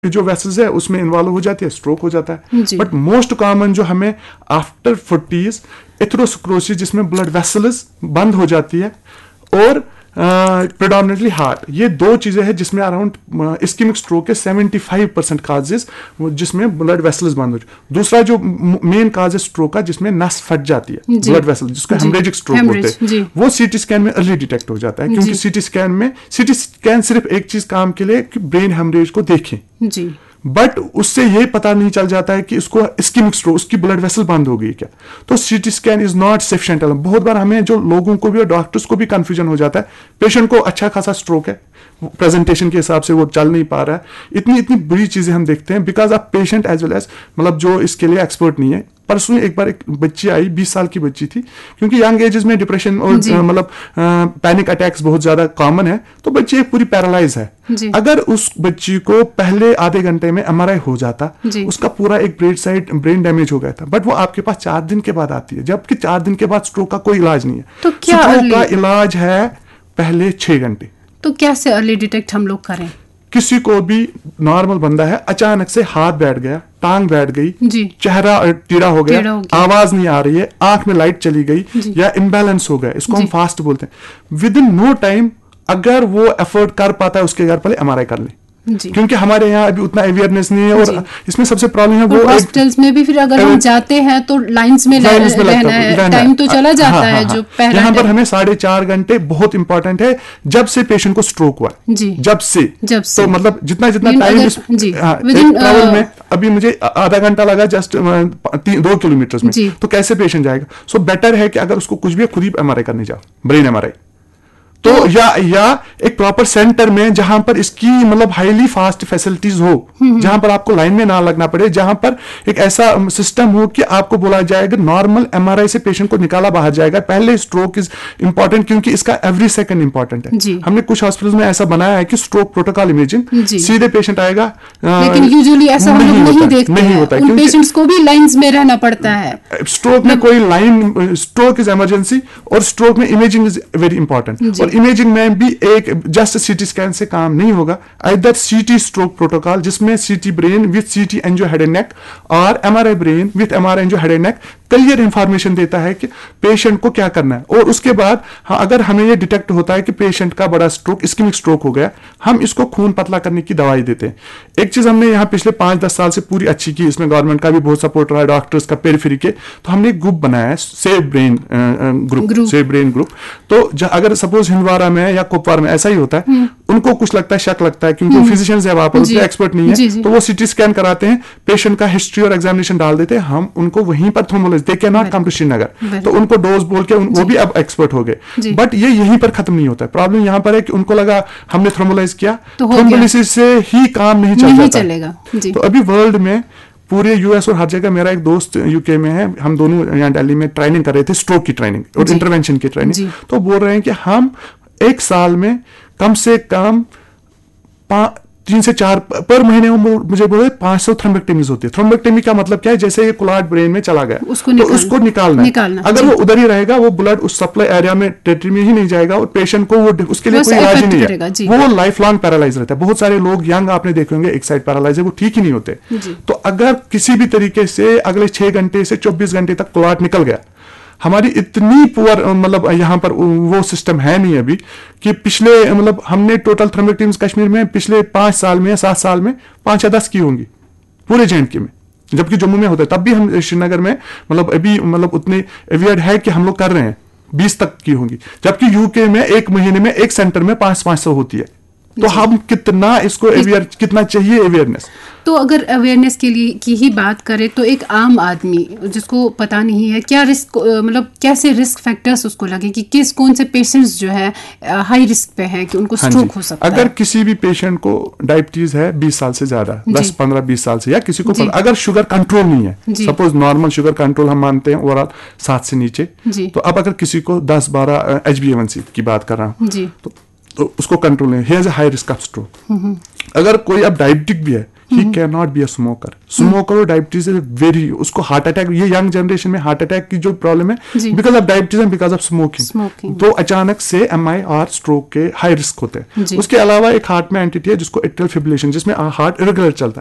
जो वेसल्स है उसमें इन्वॉल्व हो जाती है, स्ट्रोक हो जाता है। बट मोस्ट कॉमन जो हमें आफ्टर 40s एथेरोस्क्लेरोसिस, जिसमें ब्लड वेसल्स बंद हो जाती है, और प्रेडोमिनेटली हार्ट, ये दो चीजें हैं जिसमें अराउंड इस्केमिक स्ट्रोक के 75% काजेस, जिसमें ब्लड वेसल्स बंद हो जाती है। दूसरा जो मेन काज है स्ट्रोक का, जिसमें नस फट जाती है, ब्लड वेसल, जिसको हेमरेजिक स्ट्रोक बोलते हैं, वो सीटी स्कैन में अर्ली डिटेक्ट हो जाता है। क्योंकि सीटी स्कैन सिर्फ एक चीज काम के लिए कि ब्रेन हेमरेज को देखें, बट उससे ये पता नहीं चल जाता है कि इसको इस्केमिक स्ट्रोक, उसकी ब्लड वेसल बंद हो गई क्या। तो CT scan is not sufficient. बहुत बार हमें, जो लोगों को भी और डॉक्टर्स को भी कंफ्यूजन हो जाता है, पेशेंट को अच्छा खासा स्ट्रोक है, प्रेजेंटेशन के हिसाब से वो चल नहीं पा रहा है, इतनी बुरी चीजें हम देखते हैं, because of patient as well as मतलब जो इसके लिए एक्सपर्ट नहीं है। परसों एक बार एक बच्ची आई, 20 साल की बच्ची थी, क्योंकि यंग एजेस में डिप्रेशन और मतलब पैनिक अटैक्स बहुत ज्यादा कॉमन है, तो बच्ची एक पूरी पैरालाइज है। अगर उस बच्ची को पहले आधे घंटे में एमआरआई हो जाता, उसका पूरा एक ब्रेन डैमेज हो गया था, बट वो आपके पास 4 दिन के बाद आती है, जबकि 4 दिन के बाद स्ट्रोक का कोई इलाज नहीं है। तो क्या स्ट्रोक का इलाज है पहले 6 घंटे। तो कैसे अर्ली डिटेक्ट हम लोग करें? किसी को भी नॉर्मल बंदा है, अचानक से हाथ बैठ गया, टांग बैठ गई, चेहरा टेढ़ा हो गया, आवाज नहीं आ रही है, आंख में लाइट चली गई, या इम्बैलेंस हो गया, इसको हम फास्ट बोलते हैं, विद इन नो टाइम अगर वो एफर्ट कर पाता है, उसके घर पहले एमआरआई कर ले। क्योंकि हमारे यहाँ अभी उतना अवेयरनेस नहीं है, और इसमें सबसे प्रॉब्लम है वो हॉस्पिटल्स में भी फिर अगर हम जाते हैं तो लाइंस में रहना है, टाइम तो चला जाता है। जो पहला यहाँ पर हमें 4.5 घंटे बहुत इंपॉर्टेंट है, जब से पेशेंट को स्ट्रोक हुआ, जब से तो मतलब जितना टाइम ट्रैवल में, अभी मुझे आधा घंटा लगा जस्ट 2 किलोमीटर में, तो कैसे पेशेंट जाएगा। सो बेटर है कि अगर उसको कुछ भी खुद ही एमआरआई करने जाओ, ब्रेन एमआरआई, तो या एक प्रॉपर सेंटर में जहां पर इसकी मतलब हाईली फास्ट फैसिलिटीज हो, जहां पर आपको लाइन में ना लगना पड़े, जहां पर एक ऐसा सिस्टम हो कि आपको बोला जाएगा नॉर्मल एमआरआई से पेशेंट को निकाला बाहर जाएगा। पहले स्ट्रोक इज इंपॉर्टेंट, क्योंकि इसका एवरी सेकंड इंपॉर्टेंट है। हमने कुछ हॉस्पिटल्स में ऐसा बनाया है कि स्ट्रोक प्रोटोकॉल इमेजिंग, सीधे पेशेंट आएगा, लेकिन यूजुअली ऐसा हम लोग नहीं देखते, नहीं होता है, पेशेंट्स को भी लाइंस में रहना पड़ता है। स्ट्रोक में कोई लाइन, स्ट्रोक इज इमरजेंसी, और स्ट्रोक में imaging is very important. Imaging में भी एक जस्ट सीटी स्कैन से काम नहीं होगा, आइदर सीटी स्ट्रोक प्रोटोकॉल, जिसमें सीटी ब्रेन विथ सीटी एंजियो हेड एंड नेक, और MRI brain with MRI angio head and neck, clear information देता है कि पेशेंट को क्या करना है। और उसके बाद अगर हमें यह डिटेक्ट होता है कि पेशेंट का बड़ा स्ट्रोक, इस्केमिक स्ट्रोक हो गया, हम इसको खून पतला करने की दवाई देते हैं। एक चीज हमने यहाँ पिछले 5-10 साल से पूरी अच्छी की, इसमें गवर्नमेंट का भी बहुत सपोर्ट रहा है, डॉक्टर्स का, पेरिफेरी के, तो हमने एक ग्रुप बनाया है, सेव ब्रेन ग्रुप। तो अगर सपोज हिंदवाड़ा में या कुपवारा में ऐसा ही होता है, उनको कुछ लगता है, शक लगता है, क्योंकि फिजिशियंस है वहां पर, उनके एक्सपर्ट नहीं है, तो वो सीटी स्कैन कराते हैं, पेशेंट का हिस्ट्री और एग्जामिनेशन डाल देते हैं, हम उनको वहीं पर थ्रोम्बोलाइज, they can not come to Srinagar, तो उनको डोज बोल के वो भी अब एक्सपर्ट हो गए। बट ये यहीं पर खत्म नहीं होता है, प्रॉब्लम यहाँ पर है कि उनको लगा हमने थ्रोम्बोलाइज किया, थ्रोम्बोलिसिस से ही काम नहीं चलेगा। तो अभी वर्ल्ड में पूरे यूएस और हर जगह, मेरा एक दोस्त यूके में है, हम दोनों यहाँ दिल्ली में ट्रेनिंग कर रहे थे, स्ट्रोक की ट्रेनिंग और इंटरवेंशन की ट्रेनिंग, तो बोल रहे हैं कि हम एक साल में कम से कम 3 से 4 पर महीने मुझे बोले 500 थ्रोम्बेक्टमीज होती है। थ्रोम्बेक्टमी का मतलब क्या है, जैसे ये क्लॉट ब्रेन में चला गया, तो उसको निकालना है। अगर वो उधर ही रहेगा, वो ब्लड उस सप्लाई एरिया में, टेरिटरी में ही नहीं जाएगा, और पेशेंट को वो उसके लिए कोई इलाज ही नहीं है, वो लाइफ लॉन्ग पैरालाइज रहता है। बहुत सारे लोग यंग आपने देखे होंगे, एक साइड पैरालाइज है, वो ठीक ही नहीं होते। तो अगर किसी भी तरीके से अगले 6 घंटे से 24 घंटे तक क्लॉट निकल गया, हमारी इतनी पुअर मतलब यहाँ पर वो सिस्टम है नहीं अभी, कि पिछले मतलब हमने टोटल थ्रोम्बेक्टमीज कश्मीर में पिछले 5 साल में या 7 साल में 5 या 10 की होंगी पूरे J&K में, जबकि जम्मू में होता है। तब भी हम श्रीनगर में मतलब अभी मतलब उतने अवेयर है कि हम लोग कर रहे हैं, 20 तक की होंगी, जबकि यूके में एक महीने में एक सेंटर में 500 होती है। तो हम कितना इसको अवेयर, कितना चाहिए अवेयरनेस। तो अगर अवेयरनेस के लिए की ही बात करें, तो एक आम आदमी जिसको पता नहीं है, क्या रिस्क मतलब कैसे रिस्क फैक्टर्स उसको लगे कि कौन से पेशेंट्स जो है हाई रिस्क पे हैं कि उनको स्ट्रोक हो सकता है। अगर किसी भी पेशेंट को डायबिटीज है 20 साल से ज्यादा, 10, 15, 20 साल से, या किसी को अगर शुगर कंट्रोल नहीं है, सपोज नॉर्मल शुगर कंट्रोल हम मानते हैं ओवरऑल 7 से नीचे, तो अब अगर किसी को 10-12 HbA1c की बात कर रहा हूँ, तो उसको कंट्रोल है, here is a high risk of stroke. अगर कोई अब डायबिटिक भी है, he can not be a smoker. Smoker और डायबिटीज इज वेरी, उसको हार्ट अटैक, ये यंग जनरेशन में हार्ट अटैक की जो प्रॉब्लम है because of diabetes and because of smoking, तो अचानक से MI और स्ट्रोक के हाई रिस्क होते हैं। उसके अलावा एक हार्ट में एंटिटी है जिसको एट्रियल फिब्रिलेशन, जिसमें हार्ट इरेगुलर चलता है।